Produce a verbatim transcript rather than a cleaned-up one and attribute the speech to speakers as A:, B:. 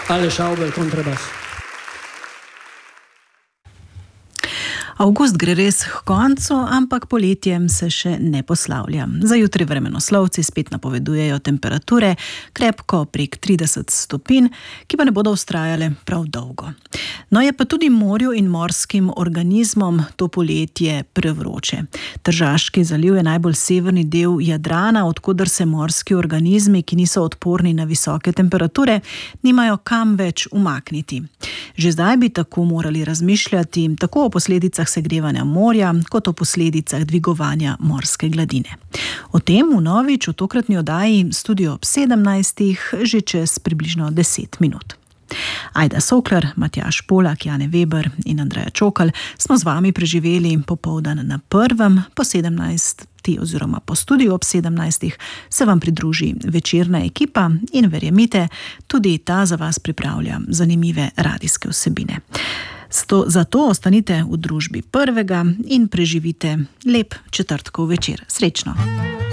A: Aleš Avbelj, kontrabas.
B: Avgust gre res k koncu, ampak poletjem se še ne poslavlja. Za jutri vremenoslovci spet napovedujejo temperature krepko prek trideset stopinj, ki pa ne bodo vztrajale prav dolgo. No, je pa tudi morju in morskim organizmom to poletje prevroče. Tržaški zaliv je najbolj severni del Jadrana, od koder se morski organizmi, ki niso odporni na visoke temperature, nimajo kam več umakniti. Že zdaj bi tako morali razmišljati, tako o posledicah segrevanja morja, kot o posledicah dvigovanja morske gladine. O tem vnovič v tokratni oddaji Studio ob sedemnajstih že čez približno deset minut. Ajda Sokler, Matjaž Polak, Jane Weber in Andreja Čokal smo z vami preživeli popoldan na prvem, po sedemnajsti oziroma po Studiu ob sedemnajstih se vam pridruži večerna ekipa in verjemite, tudi ta za vas pripravlja zanimive radijske vsebine. Sto, zato ostanite v družbi prvega in preživite lep četrtkov večer. Srečno!